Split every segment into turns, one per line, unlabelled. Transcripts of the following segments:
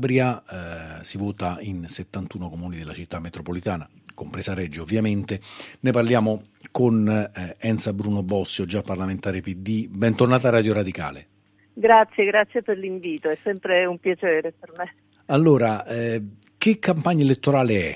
Calabria, si vota in 71 comuni della città metropolitana, compresa Reggio ovviamente. Ne parliamo con Enza Bruno Bossio, già parlamentare PD. Bentornata a Radio Radicale.
Grazie per l'invito, è sempre un piacere per me.
Allora, che campagna elettorale è?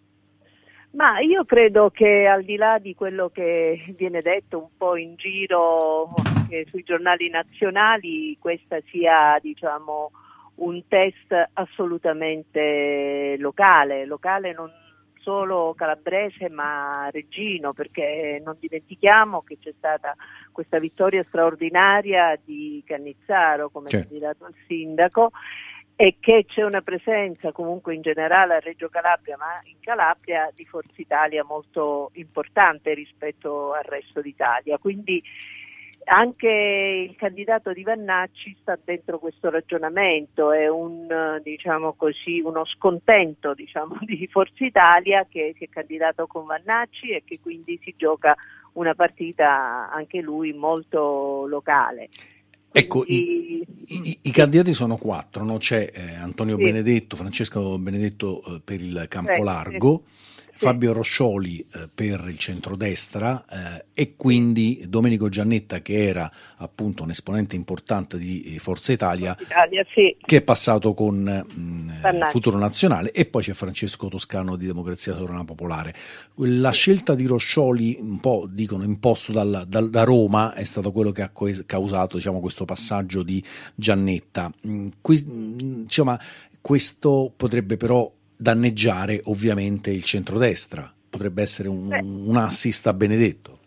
Ma io credo che al di là di quello che viene detto un po' in giro anche sui giornali nazionali, questa sia, diciamo, un test assolutamente locale non solo calabrese ma reggino, perché non dimentichiamo che c'è stata questa vittoria straordinaria di Cannizzaro come candidato al sindaco e che c'è una presenza comunque in generale a Reggio Calabria, ma in Calabria, di Forza Italia molto importante rispetto al resto d'Italia. Quindi anche il candidato di Vannacci sta dentro questo ragionamento, è diciamo così, uno scontento, diciamo, di Forza Italia che si è candidato con Vannacci e che quindi si gioca una partita anche lui molto locale.
Ecco, i candidati sono 4, no? C'è Antonio Benedetto, Francesco Benedetto per il Campolargo, Fabio Roscioli per il centrodestra e quindi Domenico Giannetta, che era appunto un esponente importante di Forza Italia, che è passato con Futuro Nazionale, e poi c'è Francesco Toscano di Democrazia Sovrana Popolare. La scelta di Roscioli, un po' dicono imposto da Roma, è stato quello che ha causato, diciamo, questo passaggio di Giannetta. Insomma, questo potrebbe però danneggiare ovviamente il centrodestra, potrebbe essere un assist a Benedetto.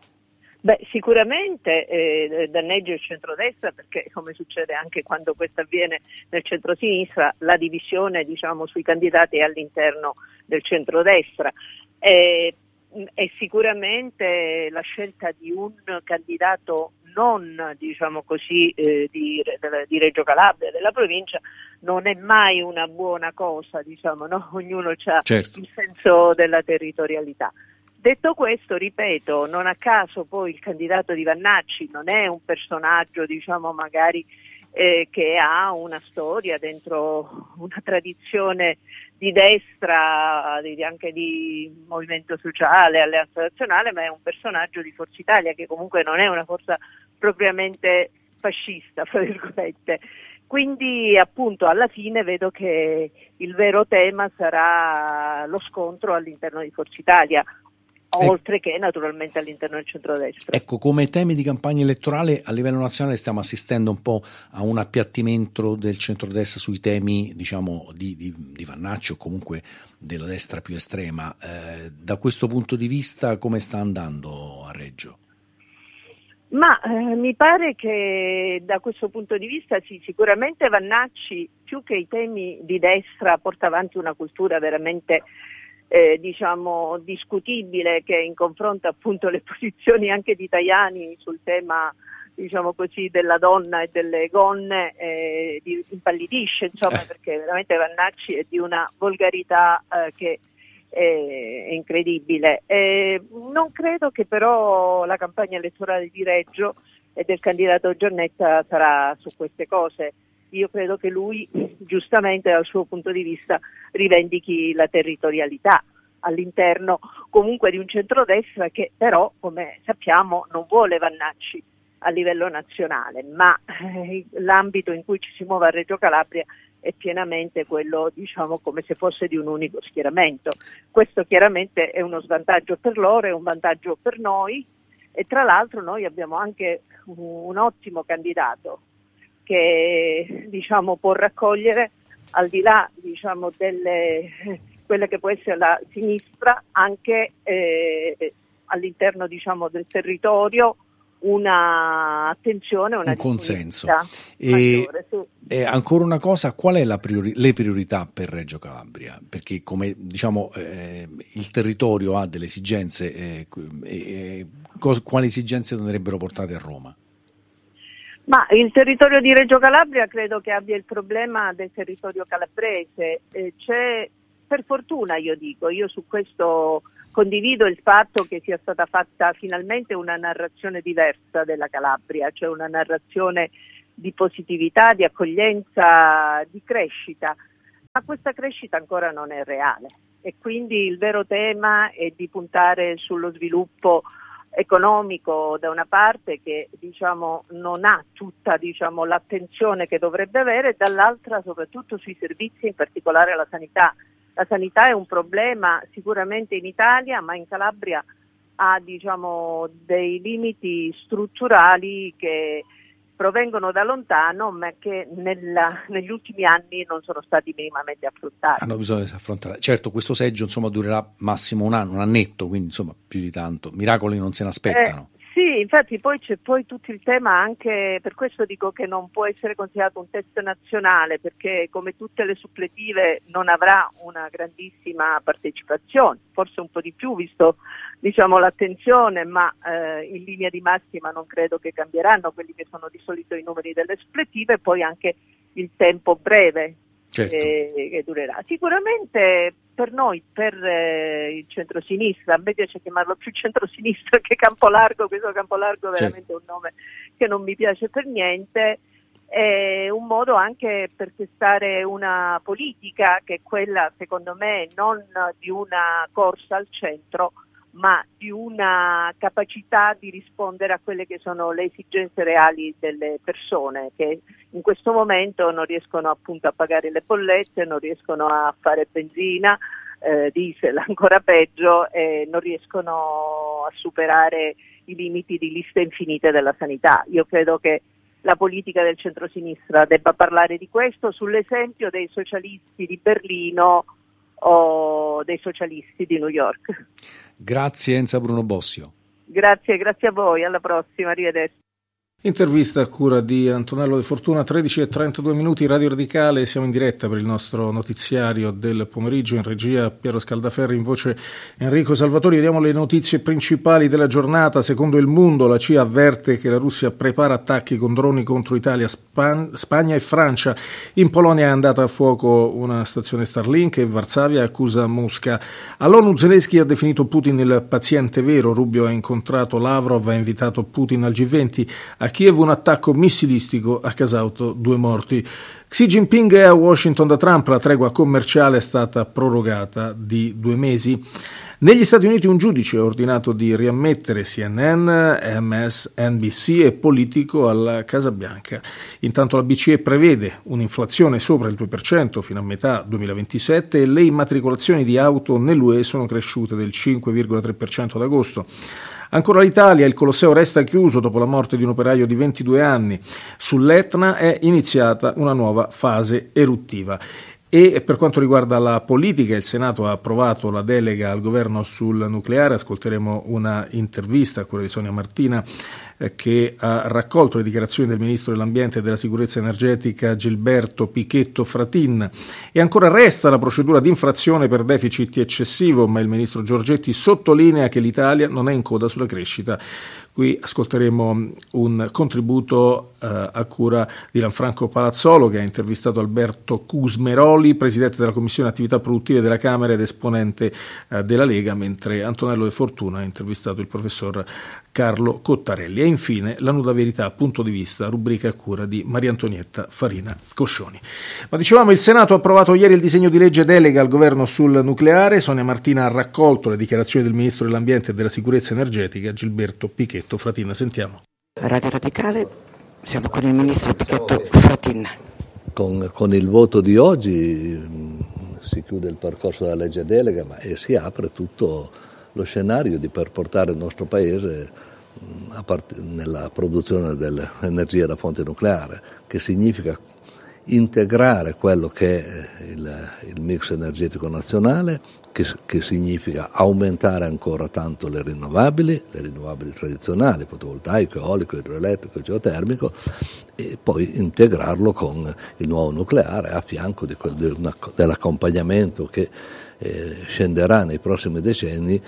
Sicuramente danneggia il centrodestra, perché come succede anche quando questo avviene nel centrosinistra, la divisione, diciamo, sui candidati all'interno del centrodestra. E sicuramente la scelta di un candidato non, diciamo così, di Reggio Calabria, della provincia, non è mai una buona cosa, diciamo, no? Ognuno ha il senso della territorialità. Detto questo, ripeto, non a caso poi il candidato di Vannacci non è un personaggio, diciamo, magari che ha una storia dentro una tradizione di destra, anche di movimento sociale, alleanza nazionale, ma è un personaggio di Forza Italia, che comunque non è una forza propriamente fascista, fra virgolette. Quindi appunto alla fine vedo che il vero tema sarà lo scontro all'interno di Forza Italia, oltre che naturalmente all'interno del centrodestra.
Ecco, come temi di campagna elettorale a livello nazionale stiamo assistendo un po' a un appiattimento del centrodestra sui temi, diciamo, di Vannacci o comunque della destra più estrema. Da questo punto di vista come sta andando a Reggio?
Ma mi pare che da questo punto di vista sì, sicuramente Vannacci, più che i temi di destra, porta avanti una cultura veramente diciamo discutibile, che in confronto appunto le posizioni anche di Tajani sul tema, diciamo così, della donna e delle gonne impallidisce, insomma, perché veramente Vannacci è di una volgarità che è incredibile. Non credo che però la campagna elettorale di Reggio e del candidato Giannetta sarà su queste cose. Io credo che lui, giustamente dal suo punto di vista, rivendichi la territorialità all'interno comunque di un centrodestra che però, come sappiamo, non vuole Vannacci a livello nazionale, ma l'ambito in cui ci si muove a Reggio Calabria è pienamente quello, diciamo, come se fosse di un unico schieramento. Questo chiaramente è uno svantaggio per loro, è un vantaggio per noi, e tra l'altro noi abbiamo anche un ottimo candidato che, diciamo, può raccogliere, al di là, diciamo, quella che può essere la sinistra, anche all'interno, diciamo, del territorio, una attenzione, un
consenso.
Maggiore, sì.
Ancora una cosa, qual è le priorità per Reggio Calabria? Perché, come diciamo, il territorio ha delle esigenze, quali esigenze andrebbero portate a Roma?
Ma il territorio di Reggio Calabria credo che abbia il problema del territorio calabrese. C'è, per fortuna io su questo condivido il fatto che sia stata fatta finalmente una narrazione diversa della Calabria, cioè una narrazione di positività, di accoglienza, di crescita. Ma questa crescita ancora non è reale e quindi il vero tema è di puntare sullo sviluppo economico da una parte che non ha tutta l'attenzione che dovrebbe avere, dall'altra soprattutto sui servizi, in particolare la sanità. La sanità è un problema sicuramente in Italia, ma in Calabria ha dei limiti strutturali che provengono da lontano, ma che negli ultimi anni non sono stati minimamente affrontati.
Hanno bisogno di affrontare. Certo, questo seggio durerà massimo un anno, un annetto, quindi più di tanto. Miracoli non se ne aspettano.
Sì, infatti poi c'è tutto il tema, anche per questo dico che non può essere considerato un test nazionale, perché come tutte le suppletive non avrà una grandissima partecipazione, forse un po' di più visto l'attenzione, ma in linea di massima non credo che cambieranno quelli che sono di solito i numeri delle suppletive, e poi anche il tempo breve. Certo. Che durerà. Sicuramente per noi, per il centrosinistra, a me piace chiamarlo più centrosinistra che Campolargo, questo Campolargo è veramente un nome che non mi piace per niente, è un modo anche per testare una politica che è quella, secondo me, non di una corsa al centro, ma di una capacità di rispondere a quelle che sono le esigenze reali delle persone che in questo momento non riescono appunto a pagare le bollette, non riescono a fare benzina, diesel ancora peggio, e non riescono a superare i limiti di liste infinite della sanità. Io credo che la politica del centrosinistra debba parlare di questo sull'esempio dei socialisti di Berlino o dei socialisti di New York.
Grazie Enza Bruno Bossio.
Grazie a voi, alla prossima, arrivederci.
Intervista a cura di Antonello De Fortuna, 13:32, Radio Radicale, siamo in diretta per il nostro notiziario del pomeriggio, in regia Piero Scaldaferri, in voce Enrico Salvatori. Vediamo le notizie principali della giornata. Secondo Il Mundo, la CIA avverte che la Russia prepara attacchi con droni contro Italia, Spagna e Francia. In Polonia è andata a fuoco una stazione Starlink e Varsavia accusa Mosca. All'ONU Zelensky ha definito Putin il paziente vero, Rubio ha incontrato Lavrov, ha invitato Putin al G20. A Kiev un attacco missilistico ha causato 2 morti. Xi Jinping è a Washington da Trump, la tregua commerciale è stata prorogata di 2 mesi. Negli Stati Uniti un giudice ha ordinato di riammettere CNN, MSNBC e Politico alla Casa Bianca. Intanto la BCE prevede un'inflazione sopra il 2% fino a metà 2027 e le immatricolazioni di auto nell'UE sono cresciute del 5,3% ad agosto. Ancora l'Italia, il Colosseo resta chiuso dopo la morte di un operaio di 22 anni. Sull'Etna è iniziata una nuova fase eruttiva. E per quanto riguarda la politica, il Senato ha approvato la delega al governo sul nucleare. Ascolteremo una intervista a cura di Sonia Martina che ha raccolto le dichiarazioni del Ministro dell'Ambiente e della Sicurezza Energetica Gilberto Pichetto Fratin. E ancora resta la procedura di infrazione per deficit eccessivo, ma il Ministro Giorgetti sottolinea che l'Italia non è in coda sulla crescita. Qui ascolteremo un contributo a cura di Lanfranco Palazzolo, che ha intervistato Alberto Cusmeroli, presidente della Commissione Attività Produttive della Camera ed esponente della Lega, mentre Antonello De Fortuna ha intervistato il professor Carlo Cottarelli. E infine la nuda verità, punto di vista, rubrica a cura di Maria Antonietta Farina Coscioni. Ma dicevamo, il Senato ha approvato ieri il disegno di legge delega al governo sul nucleare. Sonia Martina ha raccolto le dichiarazioni del Ministro dell'Ambiente e della Sicurezza Energetica Gilberto Pichetto Fratin. Sentiamo.
Radio Radicale, siamo con il Ministro Pichetto Fratin.
Con il voto di oggi si chiude il percorso della legge delega, ma si apre tutto lo scenario per portare il nostro Paese nella produzione dell'energia da fonte nucleare, che significa integrare quello che è il mix energetico nazionale, che significa aumentare ancora tanto le rinnovabili tradizionali, fotovoltaico, eolico, idroelettrico, geotermico, e poi integrarlo con il nuovo nucleare a fianco dell'accompagnamento che scenderà nei prossimi decenni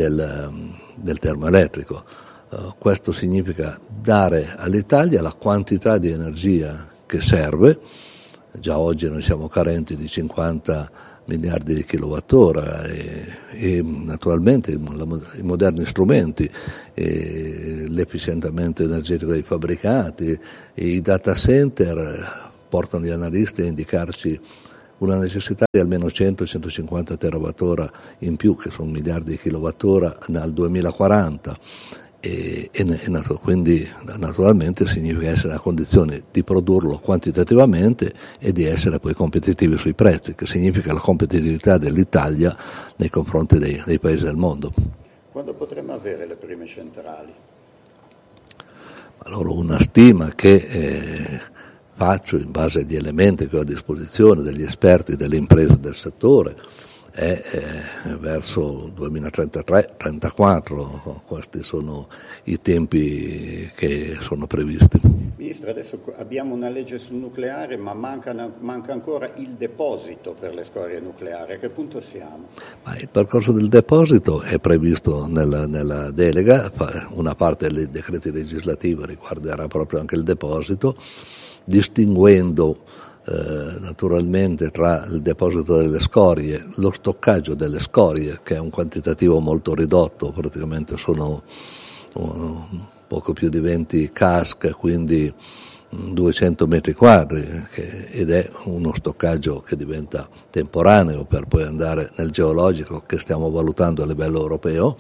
del termoelettrico. Questo significa dare all'Italia la quantità di energia che serve. Già oggi noi siamo carenti di 50 miliardi di kilowattora e naturalmente i moderni strumenti, l'efficientamento energetico dei fabbricati, i data center portano gli analisti a indicarci una necessità di almeno 100-150 terawattora in più, che sono miliardi di kilowattora al 2040, quindi naturalmente significa essere nella condizione di produrlo quantitativamente e di essere poi competitivi sui prezzi, che significa la competitività dell'Italia nei confronti dei paesi del mondo.
Quando potremo avere le prime centrali?
Allora, una stima che faccio in base agli elementi che ho a disposizione degli esperti delle imprese del settore è verso 2033-34, questi sono i tempi che sono previsti.
Ministro, adesso abbiamo una legge sul nucleare, ma manca ancora il deposito per le scorie nucleari. A che punto siamo?
Ma il percorso del deposito è previsto nella delega, una parte dei decreti legislativi riguarderà proprio anche il deposito, distinguendo naturalmente tra il deposito delle scorie, lo stoccaggio delle scorie, che è un quantitativo molto ridotto, praticamente sono poco più di 20 cask, quindi 200 metri quadri, ed è uno stoccaggio che diventa temporaneo per poi andare nel geologico che stiamo valutando a livello europeo,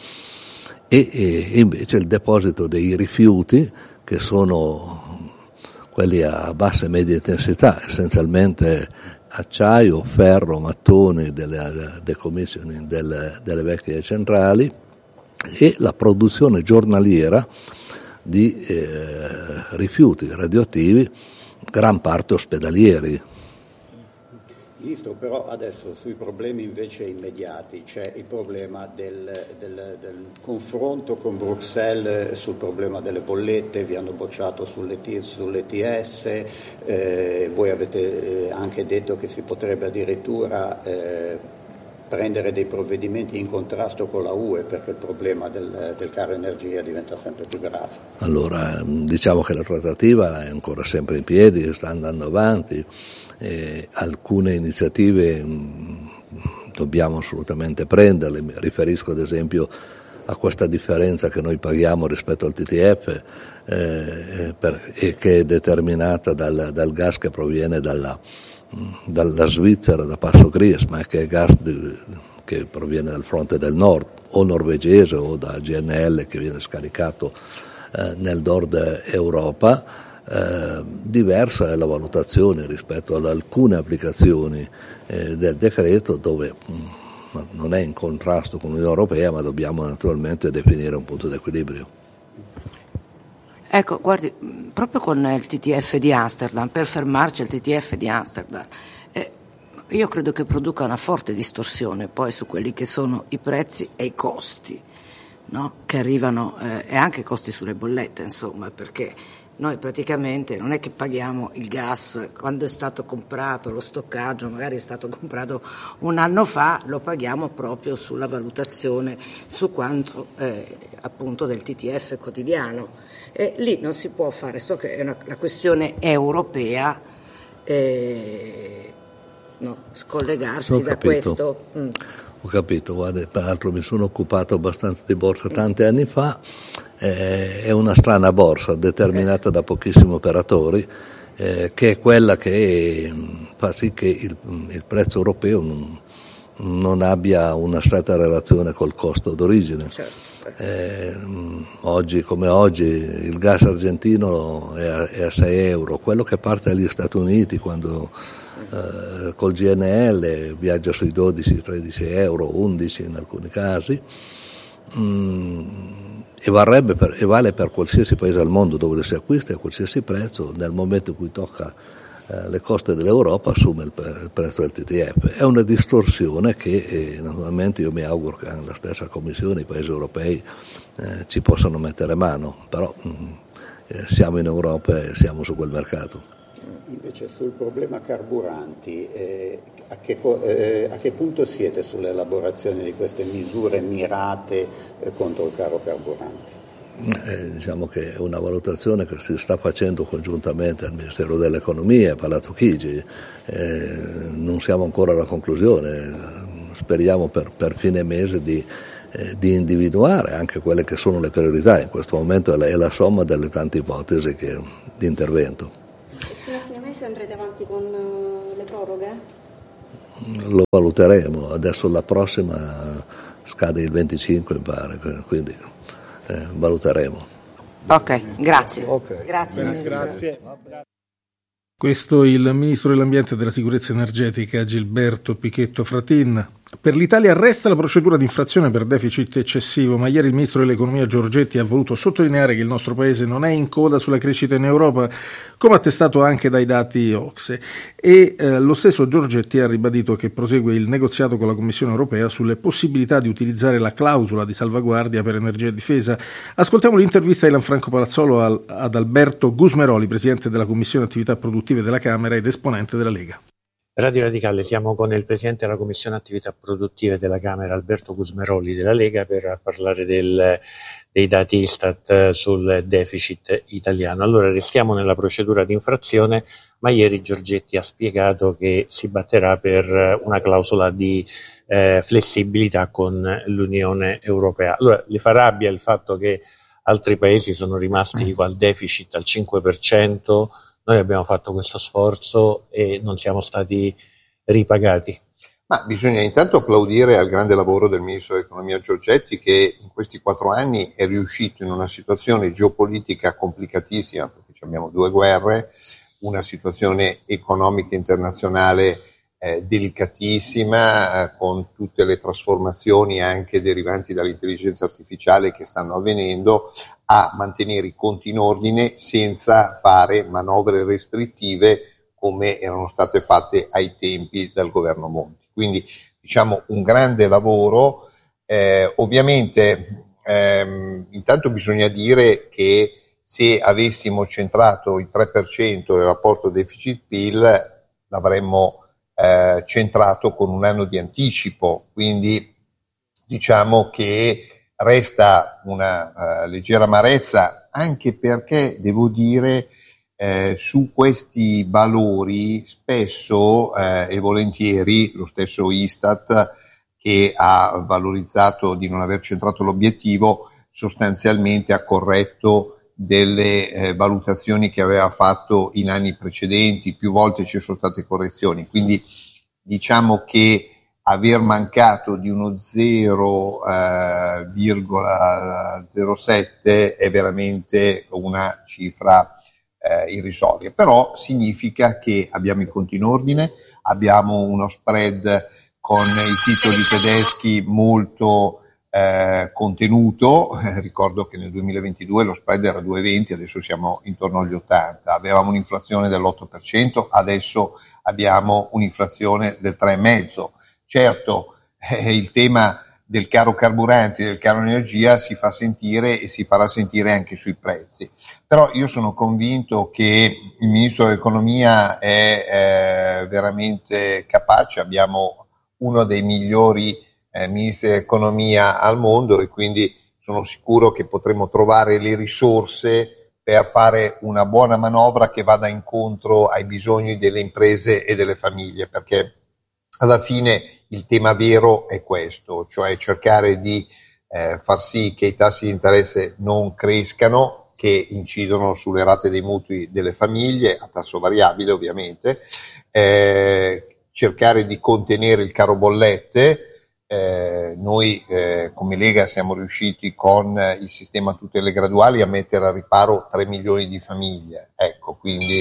e invece il deposito dei rifiuti, che sono quelli a bassa e media intensità, essenzialmente acciaio, ferro, mattoni, delle decommissioning delle vecchie centrali, e la produzione giornaliera di rifiuti radioattivi, gran parte ospedalieri.
Ministro, però adesso sui problemi invece immediati c'è il problema del confronto con Bruxelles sul problema delle bollette, vi hanno bocciato sull'ETS, voi avete anche detto che si potrebbe addirittura prendere dei provvedimenti in contrasto con la UE, perché il problema del caro energia diventa sempre più grave.
Allora, diciamo che la trattativa è ancora sempre in piedi, sta andando avanti. Alcune iniziative dobbiamo assolutamente prenderle, mi riferisco ad esempio a questa differenza che noi paghiamo rispetto al TTF e che è determinata dal gas che proviene dalla Svizzera, da Passo Gries, ma che è gas che proviene dal fronte del nord, o norvegese o da GNL, che viene scaricato nel nord Europa. Diversa è la valutazione rispetto ad alcune applicazioni del decreto, dove non è in contrasto con l'Unione Europea, ma dobbiamo naturalmente definire un punto di equilibrio.
Ecco, guardi, proprio con il TTF di Amsterdam, per fermarci al TTF di Amsterdam, io credo che produca una forte distorsione poi su quelli che sono i prezzi e i costi, no? Che arrivano, e anche i costi sulle bollette, insomma, perché noi praticamente non è che paghiamo il gas quando è stato comprato, lo stoccaggio magari è stato comprato un anno fa, lo paghiamo proprio sulla valutazione su quanto appunto del TTF quotidiano. E lì non si può fare, so che è una questione europea, scollegarsi da questo.
Ho capito, guarda, tra l'altro mi sono occupato abbastanza di borsa tanti anni fa. È una strana borsa determinata da pochissimi operatori, che è quella che fa sì che il prezzo europeo non abbia una stretta relazione col costo d'origine.
Certo.
Oggi come oggi il gas argentino è a 6 euro, quello che parte dagli Stati Uniti quando col GNL viaggia sui 12-13 euro, 11 in alcuni casi, e vale per qualsiasi paese al mondo dove si acquista a qualsiasi prezzo. Nel momento in cui tocca le coste dell'Europa assume il prezzo del TTF. È una distorsione che naturalmente io mi auguro che la stessa Commissione, i paesi europei ci possano mettere mano, però siamo in Europa e siamo su quel mercato.
Invece sul problema carburanti, a che punto siete sull'elaborazione di queste misure mirate contro il caro carburanti?
Diciamo che è una valutazione che si sta facendo congiuntamente al Ministero dell'Economia e a Palazzo Chigi. Non siamo ancora alla conclusione, speriamo per fine mese di individuare anche quelle che sono le priorità. In questo momento è la somma delle tante ipotesi di intervento.
Fino a fine mese andrete avanti con le proroghe?
lo valuteremo. Adesso la prossima scade il 25, mi pare, quindi valuteremo.
Ok, grazie.
Okay.
Grazie. Questo è il Ministro dell'Ambiente e della Sicurezza Energetica Gilberto Pichetto Fratin. Per l'Italia resta la procedura di infrazione per deficit eccessivo, ma ieri il Ministro dell'Economia Giorgetti ha voluto sottolineare che il nostro Paese non è in coda sulla crescita in Europa, come attestato anche dai dati OCSE. E lo stesso Giorgetti ha ribadito che prosegue il negoziato con la Commissione Europea sulle possibilità di utilizzare la clausola di salvaguardia per energia e difesa. Ascoltiamo l'intervista di Lanfranco Palazzolo ad Alberto Gusmeroli, Presidente della Commissione Attività Produttive della Camera ed esponente della Lega.
Radio Radicale, siamo con il Presidente della Commissione Attività Produttive della Camera, Alberto Gusmeroli della Lega, per parlare dei dati Istat sul deficit italiano. Allora, restiamo nella procedura di infrazione, ma ieri Giorgetti ha spiegato che si batterà per una clausola di flessibilità con l'Unione Europea. Allora, le fa rabbia il fatto che altri paesi sono rimasti al deficit al 5%, noi abbiamo fatto questo sforzo e non siamo stati ripagati.
Ma bisogna intanto applaudire al grande lavoro del Ministro dell'Economia Giorgetti, che in questi 4 anni è riuscito in una situazione geopolitica complicatissima, perché abbiamo 2 guerre, una situazione economica internazionale delicatissima, con tutte le trasformazioni anche derivanti dall'intelligenza artificiale che stanno avvenendo, a mantenere i conti in ordine senza fare manovre restrittive come erano state fatte ai tempi del governo Monti. Quindi diciamo un grande lavoro. Ovviamente intanto bisogna dire che se avessimo centrato il 3% del rapporto deficit-PIL l'avremmo centrato con un anno di anticipo, quindi diciamo che resta una leggera amarezza, anche perché devo dire su questi valori spesso e volentieri lo stesso Istat, che ha valorizzato di non aver centrato l'obiettivo, sostanzialmente ha corretto delle valutazioni che aveva fatto in anni precedenti, più volte ci sono state correzioni, quindi diciamo che aver mancato di uno 0,07 è veramente una cifra irrisoria, però significa che abbiamo i conti in ordine, abbiamo uno spread con i titoli tedeschi molto contenuto. Ricordo che nel 2022 lo spread era 2,20, adesso siamo intorno agli 80, avevamo un'inflazione dell'8%, adesso abbiamo un'inflazione del 3,5%. Certo, il tema del caro carburanti, del caro energia si fa sentire e si farà sentire anche sui prezzi, però io sono convinto che il Ministro dell'Economia è veramente capace, abbiamo uno dei migliori ministri dell'economia al mondo e quindi sono sicuro che potremo trovare le risorse per fare una buona manovra che vada incontro ai bisogni delle imprese e delle famiglie, perché alla fine il tema vero è questo, cioè cercare di far sì che i tassi di interesse non crescano, che incidono sulle rate dei mutui delle famiglie, a tasso variabile ovviamente, cercare di contenere il caro bollette. Noi come Lega siamo riusciti con il sistema tutele graduali a mettere a riparo 3 milioni di famiglie, ecco, quindi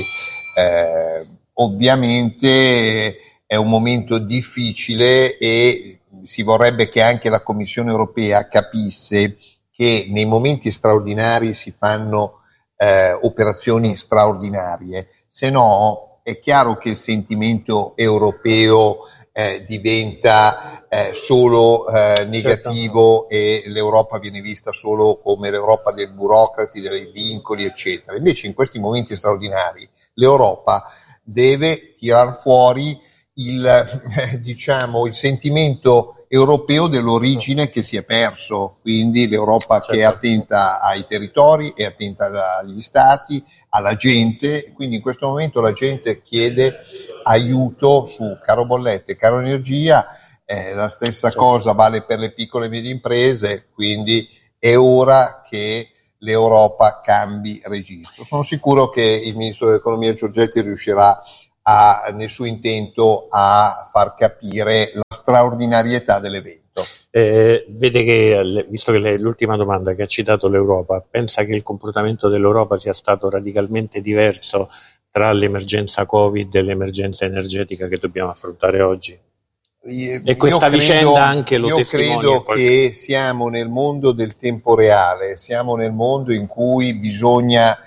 ovviamente è un momento difficile e si vorrebbe che anche la Commissione Europea capisse che nei momenti straordinari si fanno operazioni straordinarie, se no è chiaro che il sentimento europeo diventa solo negativo, e l'Europa viene vista solo come l'Europa dei burocrati, dei vincoli, eccetera. Invece in questi momenti straordinari l'Europa deve tirar fuori il sentimento europeo dell'origine che si è perso, quindi l'Europa che è attenta ai territori, è attenta agli stati, alla gente, quindi in questo momento la gente chiede aiuto su caro bollette, caro energia, la stessa cosa vale per le piccole e medie imprese, quindi è ora che l'Europa cambi registro. Sono sicuro che il Ministro dell'Economia Giorgetti riuscirà nel suo intento a far capire la straordinarietà dell'evento.
Vede che, visto che l'ultima domanda che ha citato l'Europa, pensa che il comportamento dell'Europa sia stato radicalmente diverso tra l'emergenza Covid e l'emergenza energetica che dobbiamo affrontare oggi? E questa vicenda anche lo testimonia.
Io credo che siamo nel mondo del tempo reale, siamo nel mondo in cui bisogna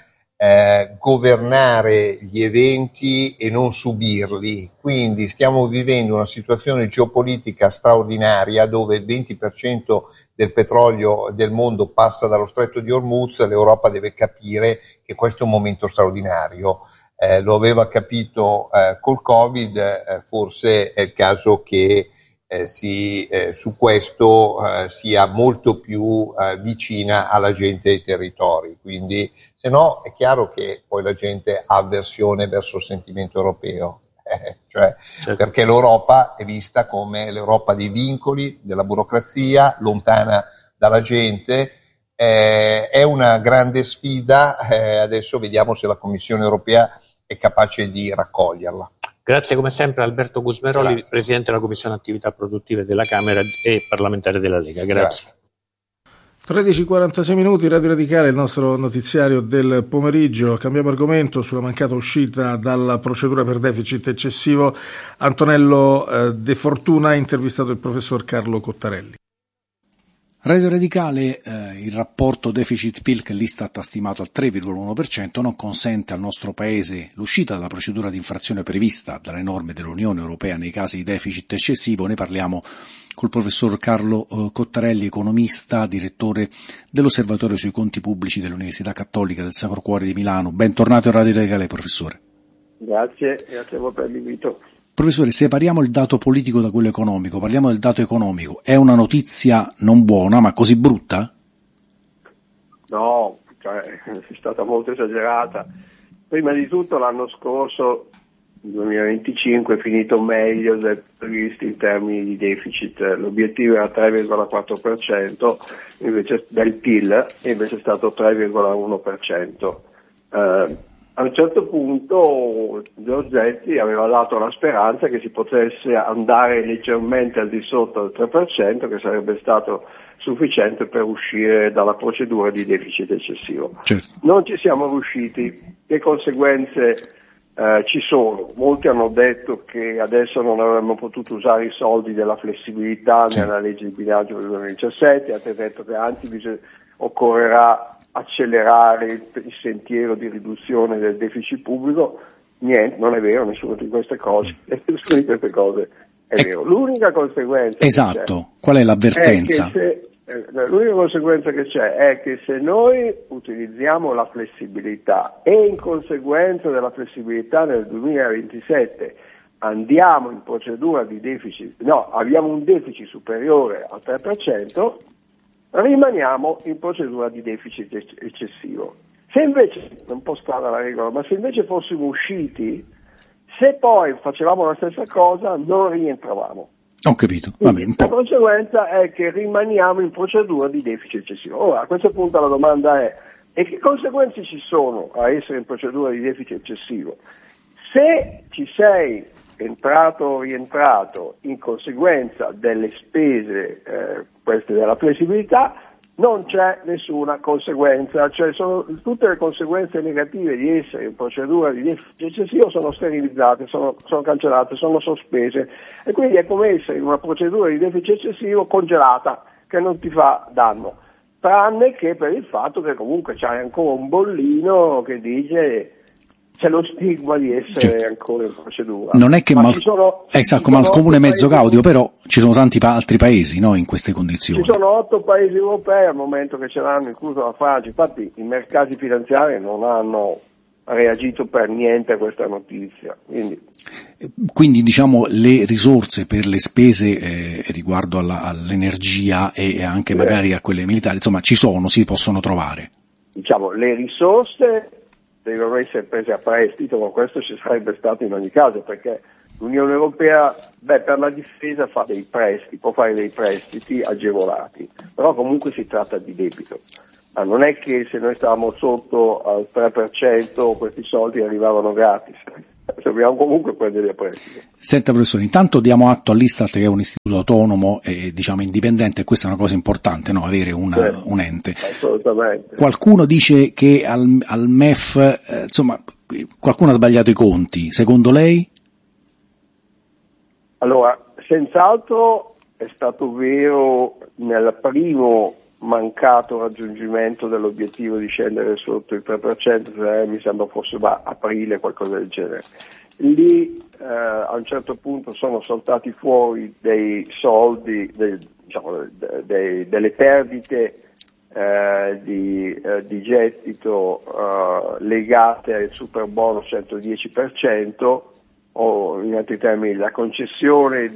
governare gli eventi e non subirli, quindi stiamo vivendo una situazione geopolitica straordinaria dove il 20% del petrolio del mondo passa dallo stretto di Hormuz. L'Europa deve capire che questo è un momento straordinario, lo aveva capito col Covid, forse è il caso che su questo sia molto più vicina alla gente dei territori, quindi se no è chiaro che poi la gente ha avversione verso il sentimento europeo, certo. Perché l'Europa è vista come l'Europa dei vincoli, della burocrazia, lontana dalla gente, è una grande sfida, adesso vediamo se la Commissione europea è capace di raccoglierla.
Grazie come sempre Alberto Gusmeroli, Grazie. Presidente della Commissione Attività Produttive della Camera e parlamentare della Lega. Grazie.
13:46 minuti, Radio Radicale, il nostro notiziario del pomeriggio. Cambiamo argomento sulla mancata uscita dalla procedura per deficit eccessivo. Antonello De Fortuna ha intervistato il professor Carlo Cottarelli.
Radio Radicale, il rapporto deficit-PIL che l'Istat ha stimato al 3,1% non consente al nostro Paese l'uscita dalla procedura di infrazione prevista dalle norme dell'Unione Europea nei casi di deficit eccessivo. Ne parliamo col professor Carlo Cottarelli, economista, direttore dell'Osservatorio sui conti pubblici dell'Università Cattolica del Sacro Cuore di Milano. Bentornato a Radio Radicale, professore.
Grazie a voi per l'invito.
Professore, separiamo il dato politico da quello economico, parliamo del dato economico. È una notizia non buona, ma così brutta?
No, è stata molto esagerata. Prima di tutto l'anno scorso, 2025, è finito meglio del previsto in termini di deficit. L'obiettivo era 3,4% invece del PIL, e invece è stato 3,1%. A un certo punto Giorgetti aveva dato la speranza che si potesse andare leggermente al di sotto del 3%, che sarebbe stato sufficiente per uscire dalla procedura di deficit eccessivo. Certo. Non ci siamo riusciti. Le conseguenze ci sono. Molti hanno detto che adesso non avremmo potuto usare i soldi della flessibilità nella legge di bilancio del 2017, altri hanno detto che anzi occorrerà accelerare il sentiero di riduzione del deficit pubblico. Niente, non è vero, nessuna di queste cose è vero. L'unica conseguenza
qual è l'avvertenza?
L'unica conseguenza che c'è è che se noi utilizziamo la flessibilità e in conseguenza della flessibilità nel 2027 andiamo in procedura di deficit, abbiamo un deficit superiore al 3%, rimaniamo in procedura di deficit eccessivo. Se invece, un po' strana la regola, ma se invece fossimo usciti, se poi facevamo la stessa cosa, non rientravamo.
Ho capito. Vabbè,
la conseguenza è che rimaniamo in procedura di deficit eccessivo. Ora, a questo punto la domanda è: e che conseguenze ci sono a essere in procedura di deficit eccessivo? Se ci sei entrato o rientrato in conseguenza delle spese queste della flessibilità, non c'è nessuna conseguenza, cioè tutte le conseguenze negative di essere in procedura di deficit eccessivo sono sterilizzate, sono cancellate, sono sospese, e quindi è come essere in una procedura di deficit eccessivo congelata, che non ti fa danno, tranne che per il fatto che comunque c'hai ancora un bollino che dice c'è lo stigma di essere ancora in procedura.
Non è che come al comune mezzo Gaudio, però ci sono tanti altri paesi, no, in queste condizioni.
Ci sono 8 paesi europei al momento che ce l'hanno, incluso la Francia. Infatti i mercati finanziari non hanno reagito per niente a questa notizia.
Quindi diciamo le risorse per le spese riguardo all'energia e anche magari a quelle militari, insomma ci sono, si possono trovare.
Diciamo le risorse devono essere prese a prestito, ma questo ci sarebbe stato in ogni caso, perché l'Unione Europea per la difesa fa dei prestiti, può fare dei prestiti agevolati, però comunque si tratta di debito. Ma non è che se noi stavamo sotto al 3% questi soldi arrivavano gratis, dobbiamo comunque prendere a prestito.
Senta professore, intanto diamo atto all'Istat che è un istituto autonomo e diciamo indipendente, e questa è una cosa importante, no? Avere un ente.
Assolutamente.
Qualcuno dice che al MEF, insomma, qualcuno ha sbagliato i conti, secondo lei?
Allora, senz'altro è stato vero nel primo mancato raggiungimento dell'obiettivo di scendere sotto il 3%, mi sembra fosse aprile, qualcosa del genere. Lì a un certo punto sono saltati fuori dei soldi, delle perdite di gettito legate al super bonus 110%, o in altri termini la concessione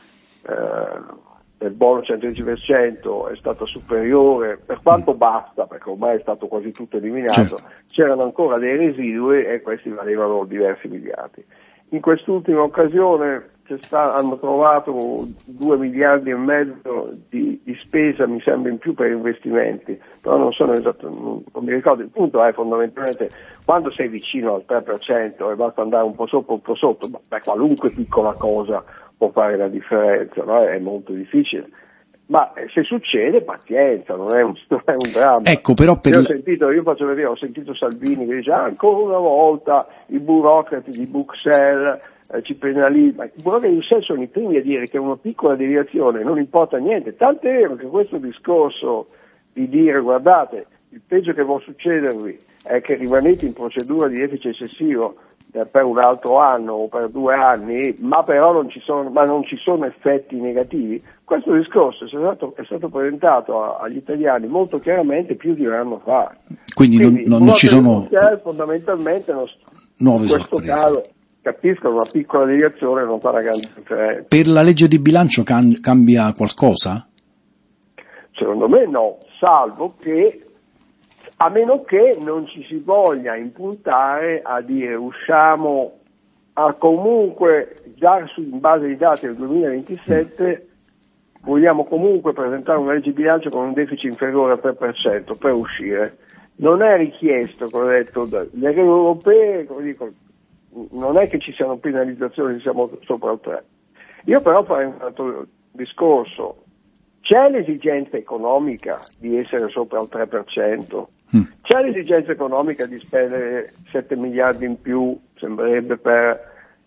del bonus 110% è stata superiore, per quanto basta, perché ormai è stato quasi tutto eliminato, certo. C'erano ancora dei residui e questi valevano diversi miliardi. In quest'ultima occasione hanno trovato 2 miliardi e mezzo di spesa, mi sembra, in più per investimenti, però non mi ricordo. Il punto è fondamentalmente quando sei vicino al 3% e basta andare un po' sopra, qualunque piccola cosa può fare la differenza, no? È molto difficile. Ma se succede, pazienza, non è un dramma.
Ecco, però
ho sentito Salvini che dice ancora una volta i burocrati di Bruxelles ci penalizzano. I burocrati di Bruxelles sono i primi a dire che una piccola deviazione non importa niente. Tant'è vero che questo discorso di dire guardate, il peggio che può succedervi è che rimanete in procedura di deficit eccessivo per un altro anno o per 2 anni, ma però non ci sono effetti negativi. Questo discorso è stato presentato agli italiani molto chiaramente più di un anno fa.
Quindi non ci sono
fondamentalmente
nuove
in questo
sorprese.
caso capisco, una piccola deviazione non fa una grande differenza.
Per la legge di bilancio cambia qualcosa?
Secondo me no, salvo che a meno che non ci si voglia impuntare a dire usciamo a comunque già in base ai dati del 2027 vogliamo comunque presentare una legge di bilancio con un deficit inferiore al 3% per uscire. Non è richiesto, come ho detto, le regole europee, come dico, non è che ci siano penalizzazioni se siamo sopra il 3%. Io però farei un altro discorso. C'è l'esigenza economica di essere sopra il 3%? C'è l'esigenza economica di spendere 7 miliardi in più, sembrerebbe, per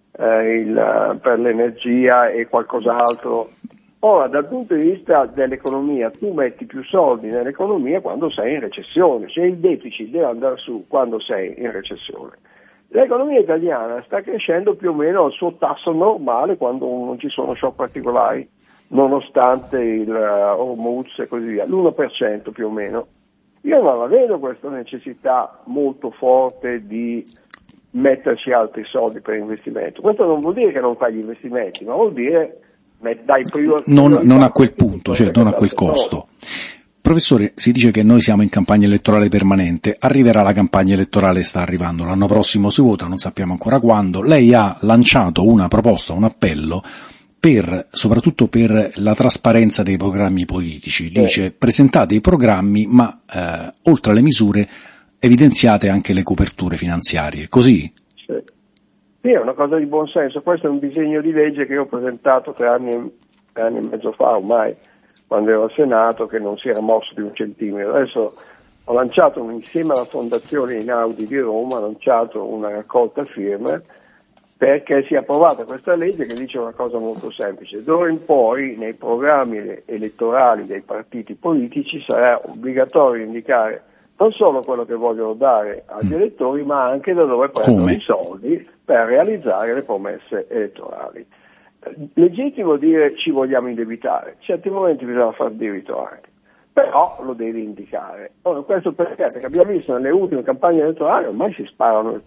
l'energia e qualcos'altro. Ora, dal punto di vista dell'economia, tu metti più soldi nell'economia quando sei in recessione, cioè il deficit deve andare su quando sei in recessione. L'economia italiana sta crescendo più o meno al suo tasso normale quando non ci sono shock particolari, nonostante il Hormuz e così via, l'1% più o meno. Io non la vedo questa necessità molto forte di metterci altri soldi per investimento. Questo non vuol dire che non fai gli investimenti, ma vuol dire dai
non a quel punto, cioè non a quel costo. Professore, si dice che noi siamo in campagna elettorale permanente, arriverà la campagna elettorale, sta arrivando, l'anno prossimo si vota, non sappiamo ancora quando. Lei ha lanciato una proposta, un appello soprattutto per la trasparenza dei programmi politici. Dice presentate i programmi, ma oltre alle misure evidenziate anche le coperture finanziarie, così?
Sì, è una cosa di buon senso. Questo è un disegno di legge che io ho presentato 3 anni e mezzo fa ormai, quando ero al Senato, che non si era mosso di un centimetro. Adesso ho lanciato, insieme alla Fondazione Einaudi di Roma, ho lanciato una raccolta firme perché sia approvata questa legge che dice una cosa molto semplice. D'ora in poi nei programmi elettorali dei partiti politici sarà obbligatorio indicare non solo quello che vogliono dare agli elettori, ma anche da dove prendono i soldi per realizzare le promesse elettorali. Legittimo dire ci vogliamo indebitare, in certi momenti bisogna far debito anche, però lo devi indicare. Ora, questo perché? Perché abbiamo visto nelle ultime campagne elettorali ormai si sparano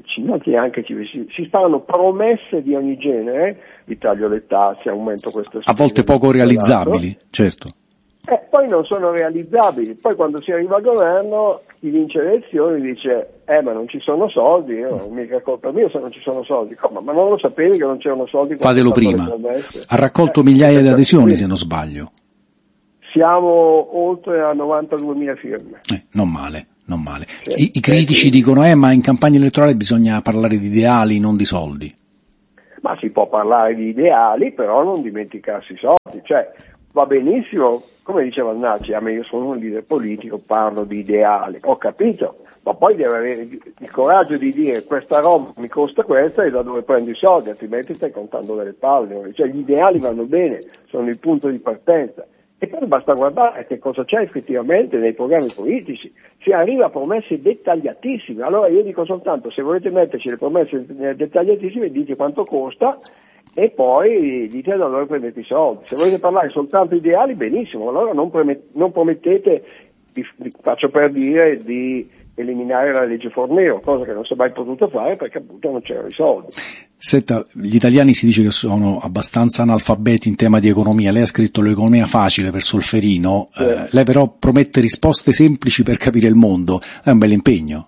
si sparano promesse di ogni genere, il taglio delle tasse, aumento questo,
a volte poco realizzabili, certo.
Poi non sono realizzabili, poi quando si arriva al governo chi vince le elezioni dice ma non ci sono soldi, mica è colpa mia se non ci sono soldi. Come? Ma non lo sapevi che non c'erano soldi?
Fatelo prima. Ha raccolto migliaia di adesioni, se non sbaglio.
Siamo oltre a 92.000 firme.
Non male. Non male. I critici dicono ma in campagna elettorale bisogna parlare di ideali, non di soldi.
Ma si può parlare di ideali, però non dimenticarsi i soldi. Cioè, va benissimo, come diceva Vannacci, io sono un leader politico, parlo di ideali, ho capito, ma poi deve avere il coraggio di dire questa roba mi costa questa e da dove prendo i soldi, altrimenti stai contando delle palle. Cioè, gli ideali vanno bene, sono il punto di partenza. E poi basta guardare che cosa c'è effettivamente nei programmi politici, si arriva a promesse dettagliatissime. Allora io dico soltanto, se volete metterci le promesse dettagliatissime, dite quanto costa e poi dite da dove prendete i soldi. Se volete parlare soltanto ideali, benissimo, allora non promettete, faccio per dire, di eliminare la legge Fornero, cosa che non si è mai potuto fare perché appunto non c'erano i soldi.
Senta, gli italiani si dice che sono abbastanza analfabeti in tema di economia. Lei ha scritto l'economia facile per Solferino, lei però promette risposte semplici per capire il mondo, è un bel impegno.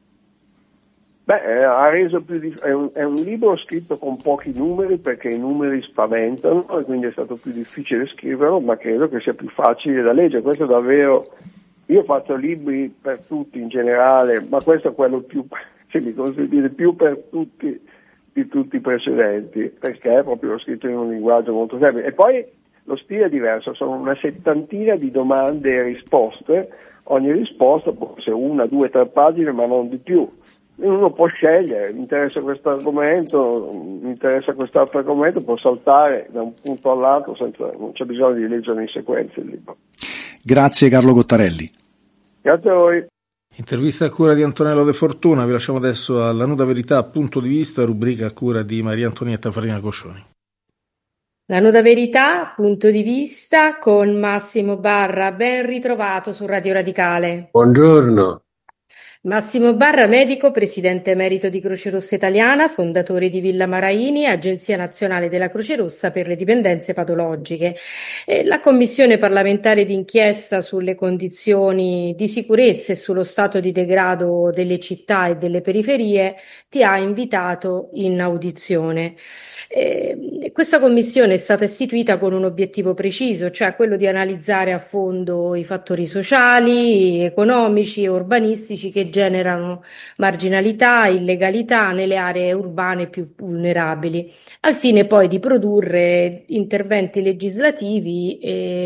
Ha reso è un libro scritto con pochi numeri perché i numeri spaventano e quindi è stato più difficile scriverlo, ma credo che sia più facile da leggere. Questo è davvero, io faccio libri per tutti in generale, ma questo è quello più, se mi consentite dire, più per tutti di tutti i precedenti, perché è proprio scritto in un linguaggio molto semplice. E poi lo stile è diverso, sono una settantina di domande e risposte, ogni risposta può essere 1, 2, 3 pagine, ma non di più. Uno può scegliere, mi interessa questo argomento, mi interessa quest'altro argomento, può saltare da un punto all'altro non c'è bisogno di leggere in sequenza il libro.
Grazie Carlo Cottarelli.
Grazie a voi.
Intervista a cura di Antonello De Fortuna, vi lasciamo adesso alla nuda verità, punto di vista, rubrica a cura di Maria Antonietta Farina Coscioni.
La nuda verità, punto di vista con Massimo Barra, ben ritrovato su Radio Radicale.
Buongiorno.
Massimo Barra, medico, presidente emerito di Croce Rossa Italiana, fondatore di Villa Maraini, Agenzia Nazionale della Croce Rossa per le dipendenze patologiche. La Commissione parlamentare d'inchiesta sulle condizioni di sicurezza e sullo stato di degrado delle città e delle periferie ti ha invitato in audizione. Questa commissione è stata istituita con un obiettivo preciso, cioè quello di analizzare a fondo i fattori sociali, economici e urbanistici che generano marginalità, illegalità nelle aree urbane più vulnerabili, al fine poi di produrre interventi legislativi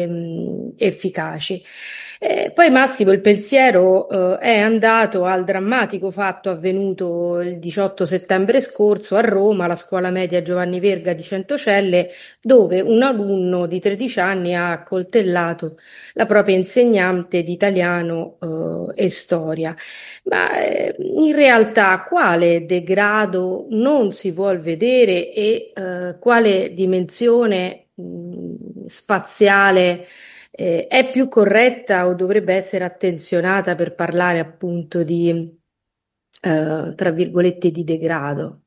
efficaci. Poi Massimo, il pensiero è andato al drammatico fatto avvenuto il 18 settembre scorso a Roma, alla scuola media Giovanni Verga di Centocelle, dove un alunno di 13 anni ha accoltellato la propria insegnante di italiano e storia. Ma in realtà quale degrado non si vuol vedere e quale dimensione spaziale è più corretta o dovrebbe essere attenzionata per parlare appunto di, tra virgolette, di degrado?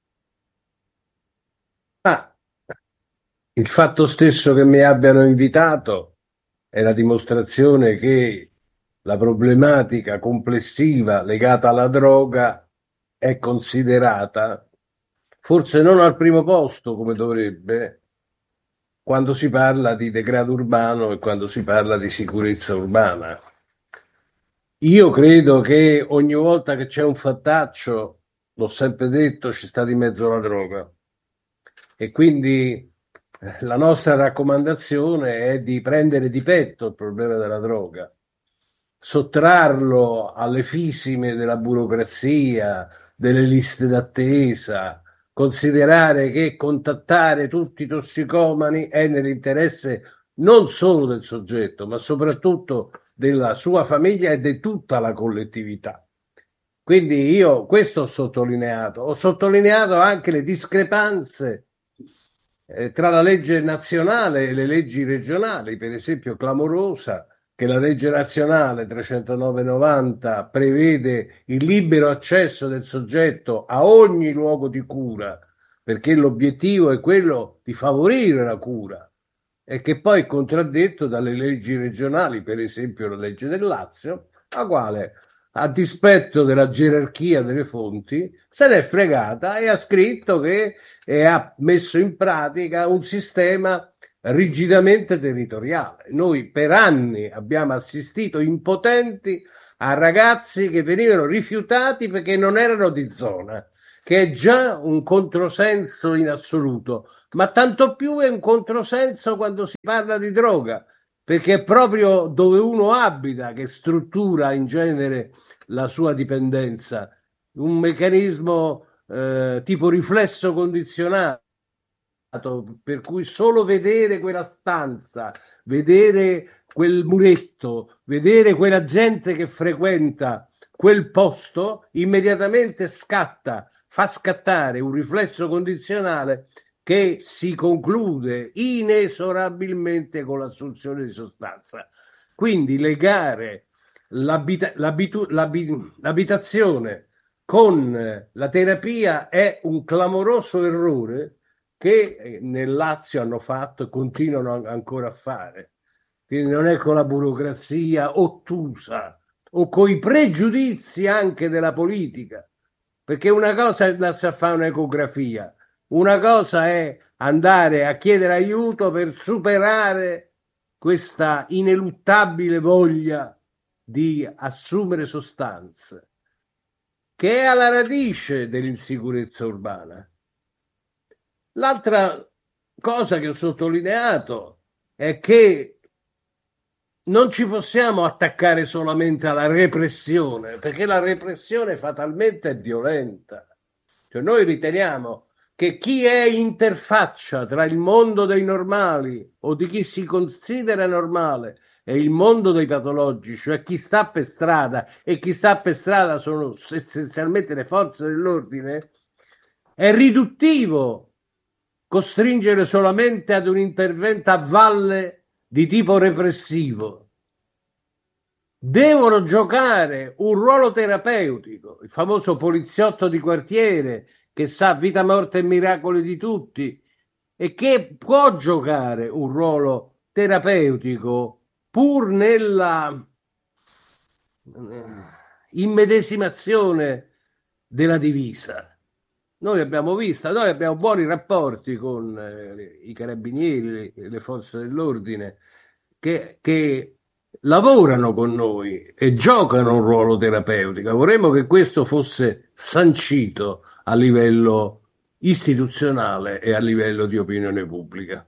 Il fatto stesso che mi abbiano invitato è la dimostrazione che la problematica complessiva legata alla droga è considerata forse non al primo posto come dovrebbe quando si parla di degrado urbano e quando si parla di sicurezza urbana. Io credo che ogni volta che c'è un fattaccio, l'ho sempre detto, ci sta di mezzo la droga. E quindi la nostra raccomandazione è di prendere di petto il problema della droga, sottrarlo alle fisime della burocrazia, delle liste d'attesa, considerare che contattare tutti i tossicomani è nell'interesse non solo del soggetto, ma soprattutto della sua famiglia e di tutta la collettività. Quindi io questo ho sottolineato anche le discrepanze tra la legge nazionale e le leggi regionali, per esempio clamorosa che la legge nazionale 309/90 prevede il libero accesso del soggetto a ogni luogo di cura, perché l'obiettivo è quello di favorire la cura, e che poi è contraddetto dalle leggi regionali, per esempio la legge del Lazio, la quale, a dispetto della gerarchia delle fonti, se n'è fregata e ha scritto che e ha messo in pratica un sistema rigidamente territoriale. Noi per anni abbiamo assistito impotenti a ragazzi che venivano rifiutati perché non erano di zona, che è già un controsenso in assoluto, ma tanto più è un controsenso quando si parla di droga, perché è proprio dove uno abita che struttura in genere la sua dipendenza, un meccanismo tipo riflesso condizionato, per cui solo vedere quella stanza, vedere quel muretto, vedere quella gente che frequenta quel posto, immediatamente fa scattare un riflesso condizionale che si conclude inesorabilmente con l'assunzione di sostanza. Quindi legare l'abitazione con la terapia è un clamoroso errore che nel Lazio hanno fatto e continuano ancora a fare. Quindi non è con la burocrazia ottusa o con i pregiudizi anche della politica, perché una cosa è andarsi a fare un'ecografia, una cosa è andare a chiedere aiuto per superare questa ineluttabile voglia di assumere sostanze, che è alla radice dell'insicurezza urbana. L'altra cosa che ho sottolineato è che non ci possiamo attaccare solamente alla repressione, perché la repressione fatalmente è violenta. Cioè noi riteniamo che chi è interfaccia tra il mondo dei normali o di chi si considera normale e il mondo dei patologici, cioè chi sta per strada, e chi sta per strada sono essenzialmente le forze dell'ordine, è riduttivo costringere solamente ad un intervento a valle di tipo repressivo. Devono giocare un ruolo terapeutico, il famoso poliziotto di quartiere che sa vita, morte e miracoli di tutti e che può giocare un ruolo terapeutico pur nella immedesimazione della divisa. Noi abbiamo buoni rapporti con i carabinieri, le forze dell'ordine che lavorano con noi e giocano un ruolo terapeutico. Vorremmo che questo fosse sancito a livello istituzionale e a livello di opinione pubblica.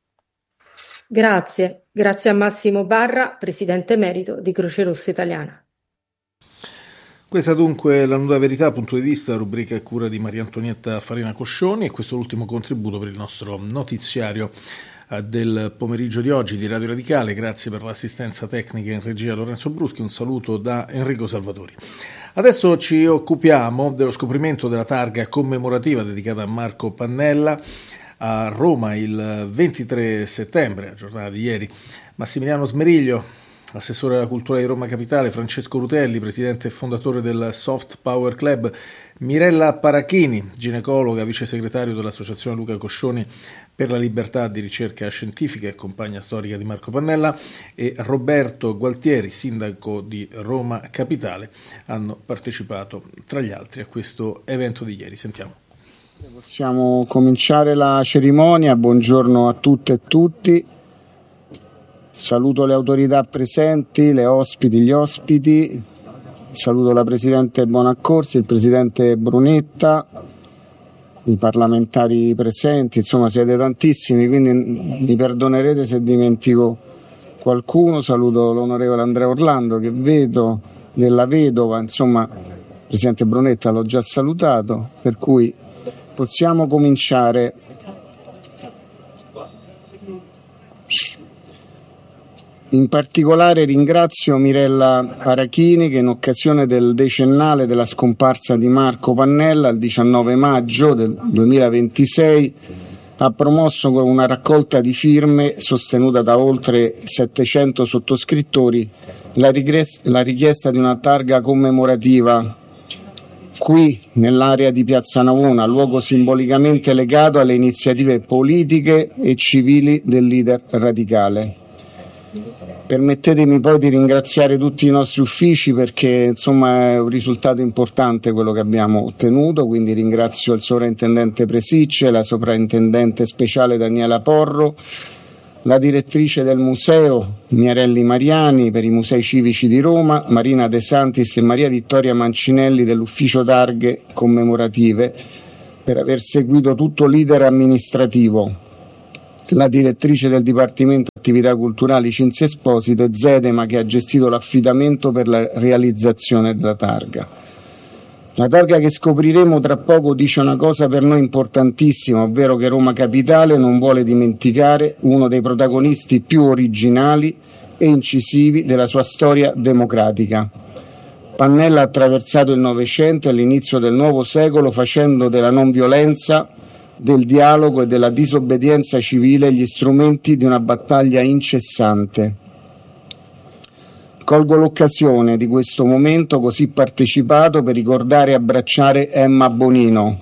Grazie a Massimo Barra, Presidente Emerito di Croce Rossa Italiana.
Questa dunque La Nuda Verità, punto di vista, rubrica a cura di Maria Antonietta Farina Coscioni, e questo è l'ultimo contributo per il nostro notiziario del pomeriggio di oggi di Radio Radicale. Grazie per l'assistenza tecnica in regia Lorenzo Bruschi, un saluto da Enrico Salvatori. Adesso ci occupiamo dello scoprimento della targa commemorativa dedicata a Marco Pannella a Roma il 23 settembre, giornata di ieri. Massimiliano Smeriglio, assessore alla cultura di Roma Capitale, Francesco Rutelli, presidente e fondatore del Soft Power Club, Mirella Parachini, ginecologa, vice segretario dell'Associazione Luca Coscioni per la libertà di ricerca scientifica e compagna storica di Marco Pannella, e Roberto Gualtieri, sindaco di Roma Capitale, hanno partecipato tra gli altri a questo evento di ieri. Sentiamo.
Possiamo cominciare la cerimonia. Buongiorno a tutte e tutti. Saluto le autorità presenti, le ospiti, gli ospiti. Saluto la Presidente Bonaccorsi, il Presidente Brunetta, i parlamentari presenti, insomma siete tantissimi, quindi mi perdonerete se dimentico qualcuno. Saluto l'onorevole Andrea Orlando, che vedo, della Vedova, insomma il Presidente Brunetta l'ho già salutato, per cui possiamo cominciare. In particolare ringrazio Mirella Parachini, che in occasione del decennale della scomparsa di Marco Pannella, il 19 maggio del 2026, ha promosso con una raccolta di firme sostenuta da oltre 700 sottoscrittori la richiesta di una targa commemorativa qui nell'area di Piazza Navona, luogo simbolicamente legato alle iniziative politiche e civili del leader radicale. Permettetemi poi di ringraziare tutti i nostri uffici, perché insomma è un risultato importante quello che abbiamo ottenuto, quindi ringrazio il sovrintendente Presicce, la sovrintendente speciale Daniela Porro, la direttrice del museo Miarelli Mariani per i Musei Civici di Roma, Marina De Santis e Maria Vittoria Mancinelli dell'Ufficio Targhe Commemorative per aver seguito tutto l'iter amministrativo, la direttrice del Dipartimento Attività Culturali Cinzia Esposito e Zedema che ha gestito l'affidamento per la realizzazione della targa. La targa che scopriremo tra poco dice una cosa per noi importantissima, ovvero che Roma Capitale non vuole dimenticare uno dei protagonisti più originali e incisivi della sua storia democratica. Pannella ha attraversato il Novecento e l'inizio del nuovo secolo facendo della non violenza, del dialogo e della disobbedienza civile gli strumenti di una battaglia incessante. Colgo l'occasione di questo momento così partecipato per ricordare e abbracciare Emma Bonino,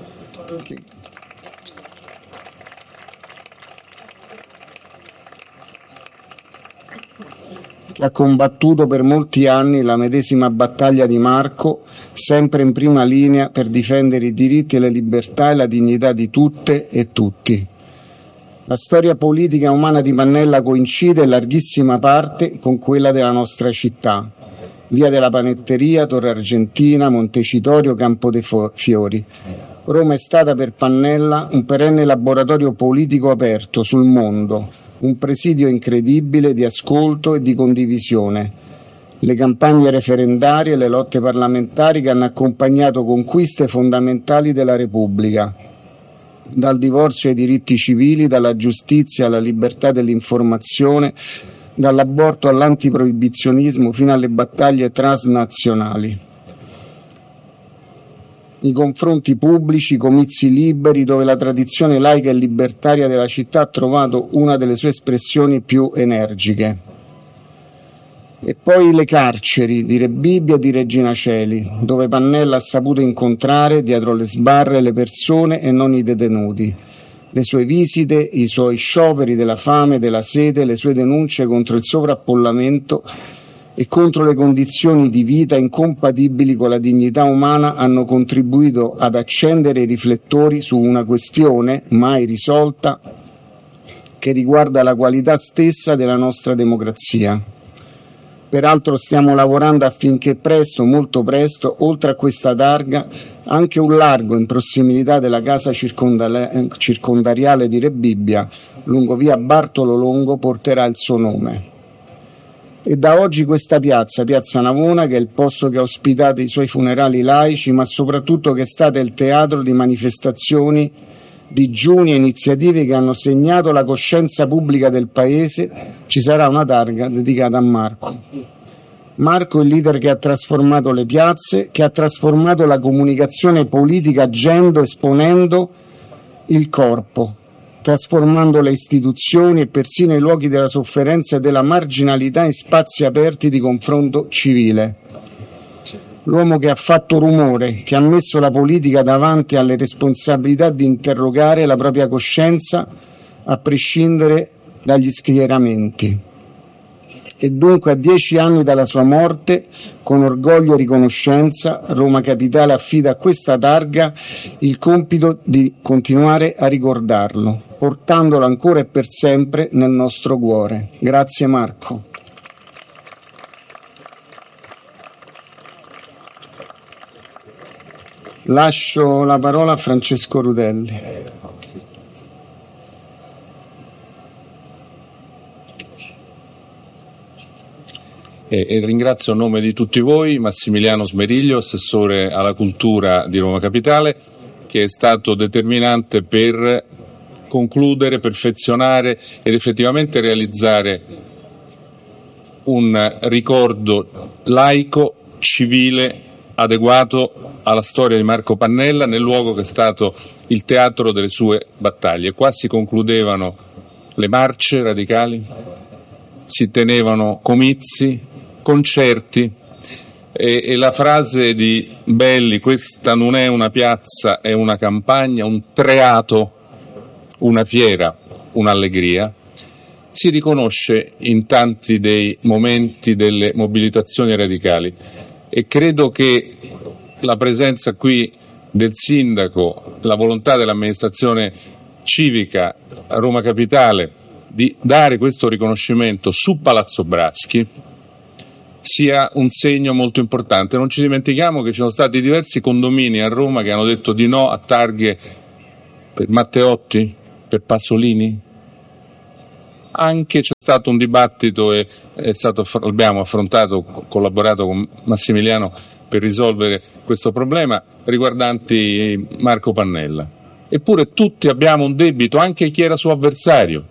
che ha combattuto per molti anni la medesima battaglia di Marco, sempre in prima linea per difendere i diritti e le libertà e la dignità di tutte e tutti. La storia politica e umana di Pannella coincide in larghissima parte con quella della nostra città. Via della Panetteria, Torre Argentina, Montecitorio, Campo dei Fiori. Roma è stata per Pannella un perenne laboratorio politico aperto sul mondo, un presidio incredibile di ascolto e di condivisione. Le campagne referendarie e le lotte parlamentari che hanno accompagnato conquiste fondamentali della Repubblica, dal divorzio ai diritti civili, dalla giustizia alla libertà dell'informazione, dall'aborto all'antiproibizionismo fino alle battaglie transnazionali. I confronti pubblici, i comizi liberi, dove la tradizione laica e libertaria della città ha trovato una delle sue espressioni più energiche. E poi le carceri di Rebibbia e di Regina Coeli, dove Pannella ha saputo incontrare dietro le sbarre le persone e non i detenuti. Le sue visite, i suoi scioperi della fame, della sete, le sue denunce contro il sovraffollamento e contro le condizioni di vita incompatibili con la dignità umana hanno contribuito ad accendere i riflettori su una questione mai risolta che riguarda la qualità stessa della nostra democrazia. Peraltro stiamo lavorando affinché presto, molto presto, oltre a questa targa, anche un largo in prossimità della casa circondariale di Rebibbia, lungo via Bartolo Longo, porterà il suo nome. E da oggi questa piazza Navona, che è il posto che ha ospitato i suoi funerali laici, ma soprattutto che è stata il teatro di manifestazioni, digiuni e iniziative che hanno segnato la coscienza pubblica del paese, ci sarà una targa dedicata a Marco. Marco è il leader che ha trasformato le piazze, che ha trasformato la comunicazione politica agendo, esponendo il corpo, trasformando le istituzioni e persino i luoghi della sofferenza e della marginalità in spazi aperti di confronto civile. L'uomo che ha fatto rumore, che ha messo la politica davanti alle responsabilità di interrogare la propria coscienza a prescindere dagli schieramenti. E dunque a 10 anni dalla sua morte, con orgoglio e riconoscenza, Roma Capitale affida a questa targa il compito di continuare a ricordarlo, portandolo ancora e per sempre nel nostro cuore. Grazie Marco. Lascio la parola a Francesco Rutelli.
E ringrazio a nome di tutti voi Massimiliano Smeriglio, assessore alla cultura di Roma Capitale, che è stato determinante per concludere, perfezionare ed effettivamente realizzare un ricordo laico, civile, adeguato alla storia di Marco Pannella nel luogo che è stato il teatro delle sue battaglie. Qua si concludevano le marce radicali, si tenevano comizi, concerti e la frase di Belli, questa non è una piazza, è una campagna, un treato, una fiera, un'allegria, si riconosce in tanti dei momenti delle mobilitazioni radicali. E credo che la presenza qui del sindaco, la volontà dell'amministrazione civica a Roma Capitale di dare questo riconoscimento su Palazzo Braschi sia un segno molto importante. Non ci dimentichiamo che ci sono stati diversi condomini a Roma che hanno detto di no a targhe per Matteotti, per Pasolini. Anche c'è stato un dibattito e abbiamo affrontato, collaborato con Massimiliano per risolvere questo problema riguardanti Marco Pannella. Eppure tutti abbiamo un debito, anche chi era suo avversario,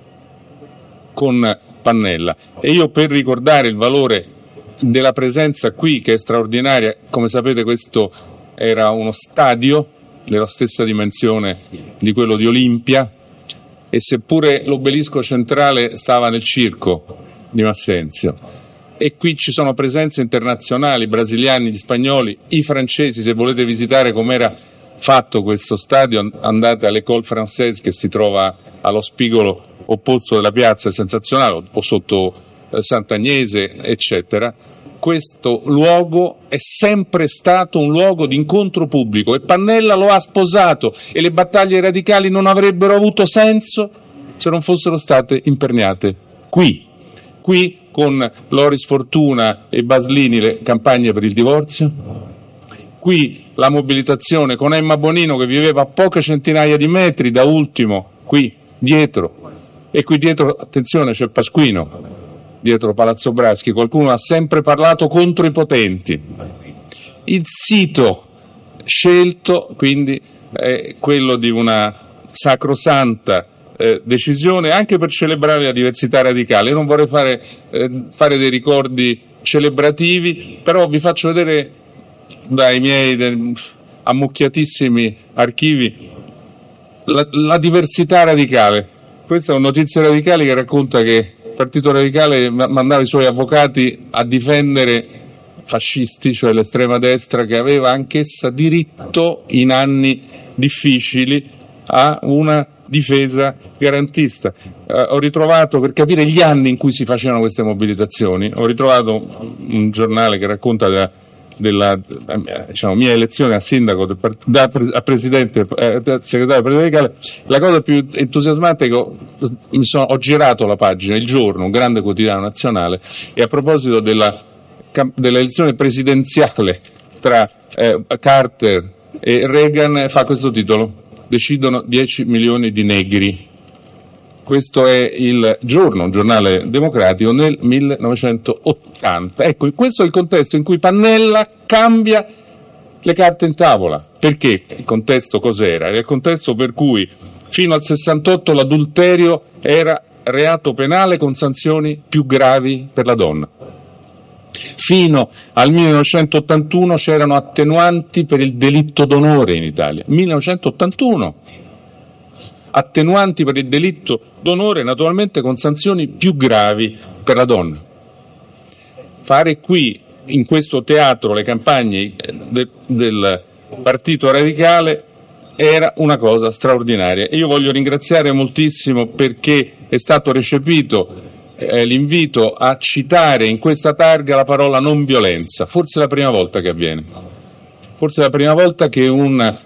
con Pannella. E io, per ricordare il valore della presenza qui, che è straordinaria, come sapete questo era uno stadio della stessa dimensione di quello di Olimpia, e seppure l'obelisco centrale stava nel circo di Massenzio, e qui ci sono presenze internazionali, brasiliani, gli spagnoli, i francesi. Se volete visitare com'era fatto questo stadio, andate all'École Française, che si trova allo spigolo opposto della piazza, è sensazionale, o sotto Sant'Agnese, eccetera. Questo luogo è sempre stato un luogo di incontro pubblico, e Pannella lo ha sposato, e le battaglie radicali non avrebbero avuto senso se non fossero state imperniate qui con Loris Fortuna e Baslini, le campagne per il divorzio, qui la mobilitazione con Emma Bonino, che viveva a poche centinaia di metri da Ultimo, qui dietro, e qui dietro, attenzione, c'è Pasquino, dietro Palazzo Braschi. Qualcuno ha sempre parlato contro i potenti. Il sito scelto quindi è quello di una sacrosanta decisione, anche per celebrare la diversità radicale. Io non vorrei fare dei ricordi celebrativi, però vi faccio vedere dai miei ammucchiatissimi archivi la diversità radicale. Questa è una notizia radicale che racconta che il Partito Radicale mandava i suoi avvocati a difendere fascisti, cioè l'estrema destra, che aveva anch'essa diritto in anni difficili a una difesa garantista. Ho ritrovato, per capire gli anni in cui si facevano queste mobilitazioni, ho ritrovato un giornale che racconta della mia elezione a sindaco, a presidente, segretario radicale. La cosa più entusiasmante è che ho girato la pagina Il Giorno, un grande quotidiano nazionale, e a proposito dell'elezione presidenziale tra Carter e Reagan fa questo titolo: decidono 10 milioni di negri. Questo è Il Giorno, un giornale democratico, nel 1980. Ecco, questo è il contesto in cui Pannella cambia le carte in tavola. Perché? Il contesto cos'era? Era il contesto per cui fino al 68 l'adulterio era reato penale con sanzioni più gravi per la donna. Fino al 1981 c'erano attenuanti per il delitto d'onore in Italia. 1981. Attenuanti per il delitto d'onore, naturalmente con sanzioni più gravi per la donna. Fare qui, in questo teatro, le campagne del Partito Radicale era una cosa straordinaria. E io voglio ringraziare moltissimo, perché è stato recepito l'invito a citare in questa targa la parola non violenza. Forse è la prima volta che avviene. Forse è la prima volta che un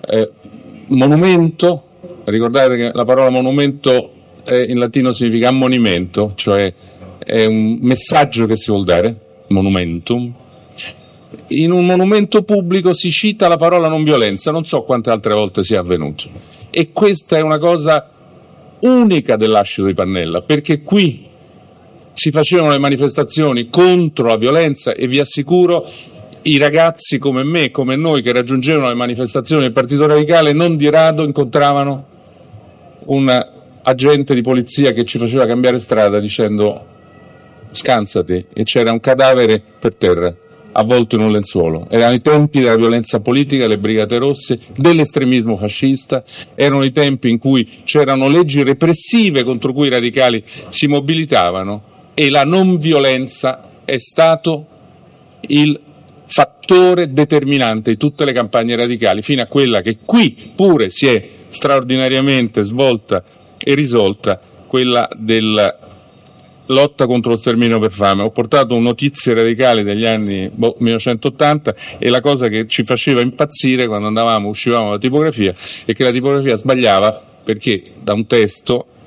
monumento, ricordate che la parola monumento in latino significa ammonimento, cioè è un messaggio che si vuol dare, monumentum. In un monumento pubblico si cita la parola non violenza, non so quante altre volte sia avvenuto. E questa è una cosa unica del lascito di Pannella, perché qui si facevano le manifestazioni contro la violenza, e vi assicuro i ragazzi come me, come noi, che raggiungevano le manifestazioni del Partito Radicale, non di rado incontravano un agente di polizia che ci faceva cambiare strada dicendo scansati, e c'era un cadavere per terra avvolto in un lenzuolo. Erano i tempi della violenza politica, delle brigate rosse, dell'estremismo fascista, erano i tempi in cui c'erano leggi repressive contro cui i radicali si mobilitavano, e la non violenza è stato il fattore determinante di tutte le campagne radicali, fino a quella che qui pure si è straordinariamente svolta e risolta, quella della lotta contro lo sterminio per fame. Ho portato notizie radicali degli anni 1980, e la cosa che ci faceva impazzire quando uscivamo dalla tipografia, è che la tipografia sbagliava, perché da un testo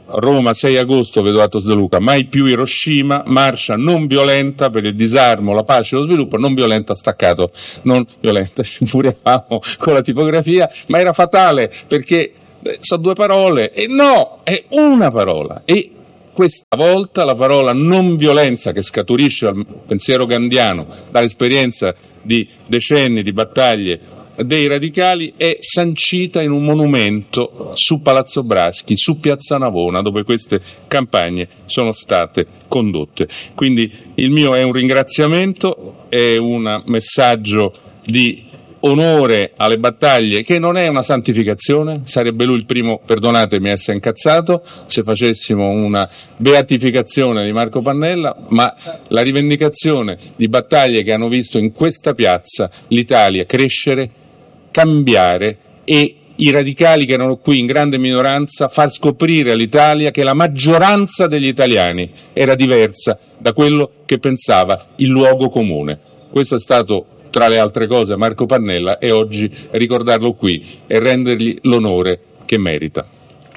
Roma 6 agosto, vedo Atos De Luca, mai più Hiroshima, marcia non violenta per il disarmo, la pace e lo sviluppo, non violenta staccato, non violenta, ci infuriavamo con la tipografia, ma era fatale perché sono due parole e no, è una parola e questa volta la parola non violenza, che scaturisce dal pensiero gandhiano, dall'esperienza di decenni di battaglie dei radicali, è sancita in un monumento su Palazzo Braschi, su Piazza Navona, dove queste campagne sono state condotte. Quindi il mio è un ringraziamento, è un messaggio di onore alle battaglie, che non è una santificazione, sarebbe lui il primo, perdonatemi, a essere incazzato se facessimo una beatificazione di Marco Pannella, ma la rivendicazione di battaglie che hanno visto in questa piazza l'Italia crescere, cambiare e i radicali che erano qui in grande minoranza far scoprire all'Italia che la maggioranza degli italiani era diversa da quello che pensava il luogo comune. Questo è stato, tra le altre cose, Marco Pannella, e oggi ricordarlo qui e rendergli l'onore che merita.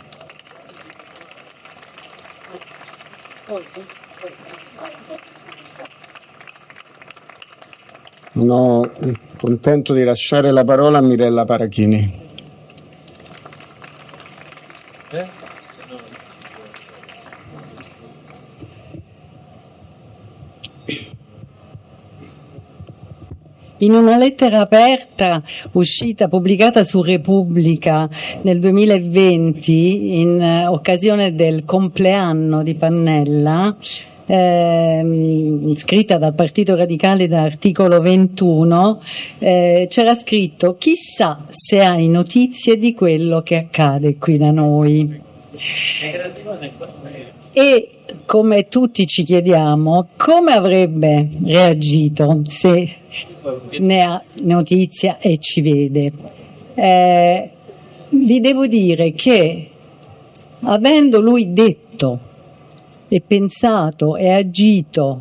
Sono contento di lasciare la parola a Mirella Parachini.
In una lettera aperta pubblicata su Repubblica nel 2020 in occasione del compleanno di Pannella, scritta dal Partito Radicale da Articolo 21, c'era scritto: chissà se hai notizie di quello che accade qui da noi. E come tutti ci chiediamo, come avrebbe reagito se ne ha notizia e ci vede? Vi devo dire che, avendo lui detto e pensato e agito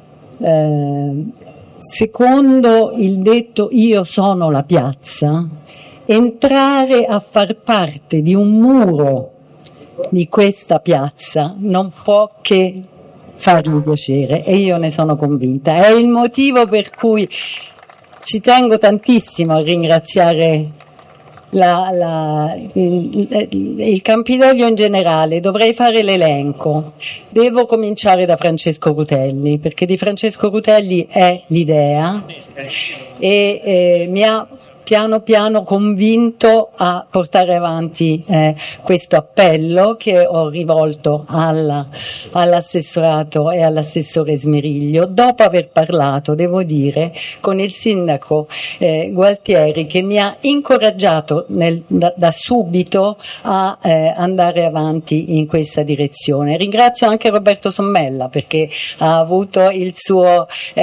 secondo il detto "io sono la piazza", entrare a far parte di un muro di questa piazza non può che fargli piacere, e io ne sono convinta. È il motivo per cui ci tengo tantissimo a ringraziare il Campidoglio in generale. Dovrei fare l'elenco. Devo cominciare da Francesco Rutelli, perché di Francesco Rutelli è l'idea e mi ha piano piano convinto a portare avanti questo appello che ho rivolto all'assessorato e all'assessore Smeriglio, dopo aver parlato, devo dire, con il sindaco Gualtieri, che mi ha incoraggiato da subito a andare avanti in questa direzione. Ringrazio anche Roberto Sommella, perché ha avuto il suo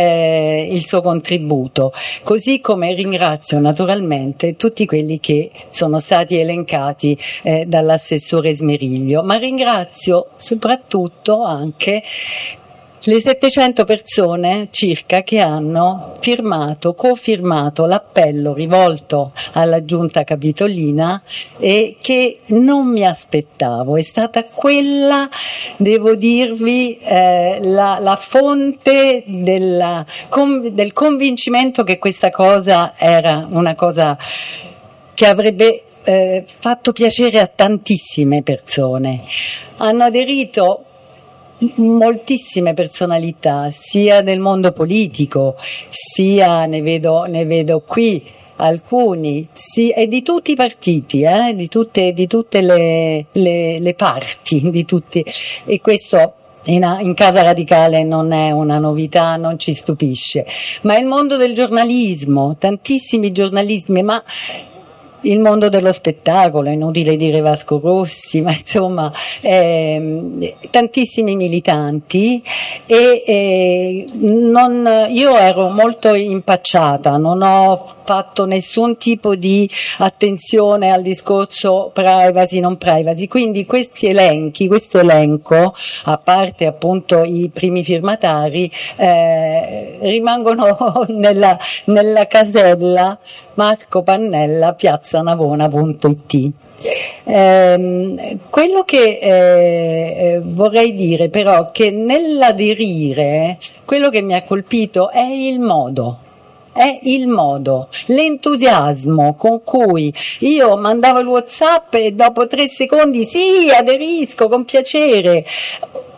contributo, così come ringrazio naturalmente tutti quelli che sono stati elencati dall'assessore Smeriglio, ma ringrazio soprattutto anche le 700 persone circa che hanno cofirmato l'appello rivolto alla Giunta Capitolina e che non mi aspettavo. È stata quella, devo dirvi, la fonte del convincimento che questa cosa era una cosa che avrebbe fatto piacere a tantissime persone. Hanno aderito moltissime personalità, sia del mondo politico, sia ne vedo qui alcuni, e di tutti i partiti, di tutte le parti, di tutti, e questo in Casa Radicale non è una novità, non ci stupisce, ma il mondo del giornalismo, tantissimi giornalismi, ma il mondo dello spettacolo, è inutile dire Vasco Rossi, ma insomma tantissimi militanti, e io ero molto impacciata, non ho fatto nessun tipo di attenzione al discorso privacy, non privacy, quindi questo elenco, a parte appunto i primi firmatari, rimangono nella casella Marco Pannella, Piazza rossanavona.it. Quello che vorrei dire però che nell'aderire, quello che mi ha colpito è il modo, l'entusiasmo con cui io mandavo il WhatsApp e dopo 3 secondi sì, aderisco con piacere.